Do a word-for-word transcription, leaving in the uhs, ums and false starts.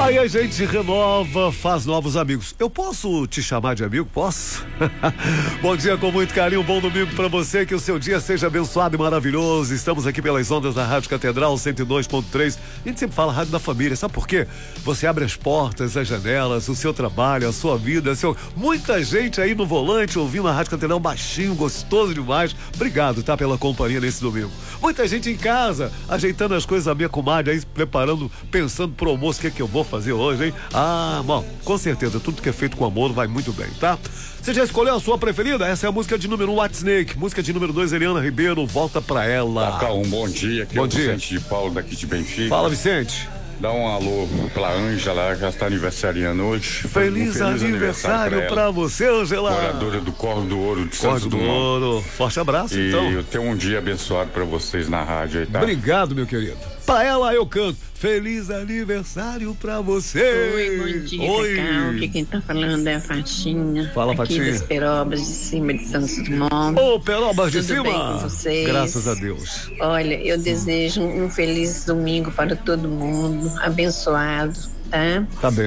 Aí a gente renova, faz novos amigos. Eu posso te chamar de amigo? Posso? Bom dia com muito carinho, bom domingo pra você, que o seu dia seja abençoado e maravilhoso. Estamos aqui pelas ondas da Rádio Catedral cento e dois ponto três. A gente sempre fala rádio da família, sabe por quê? Você abre as portas, as janelas, o seu trabalho, a sua vida, seu... muita gente aí no volante ouvindo a Rádio Catedral baixinho, gostoso demais. Obrigado, tá, pela companhia nesse domingo. Muita gente em casa, ajeitando as coisas, a minha comadre aí, preparando, pensando pro almoço, o que é que eu vou fazer hoje, hein? Ah, bom, com certeza, tudo que é feito com amor vai muito bem, tá? Você já escolheu a sua preferida? Essa é a música de número um, White Snake. Música de número dois, Eliana Ribeiro, Volta Pra Ela. Cacau, um bom dia, aqui bom é o dia. Vicente de Paulo, daqui de Benfica. Fala, Vicente. Dá um alô pra Ângela, já está aniversariando hoje. Feliz, um feliz aniversário, aniversário pra, pra você, Ângela. Moradora do Corvo do Ouro de Santos Corvo do Ouro. Forte abraço, e então. E eu tenho um dia abençoado pra vocês na rádio aí, tá? Obrigado, meu querido. Pra ela eu canto. Feliz aniversário pra você. Oi, bom dia, Oi. Cacau. Aqui quem tá falando é a Fatinha. Fala, aqui Fatinha. das Perobas de cima de Santos Dumont. Ô, Perobas de Tudo cima. bem com vocês? Graças a Deus. Olha, eu desejo um feliz domingo para todo mundo, abençoado, tá? Tá bem.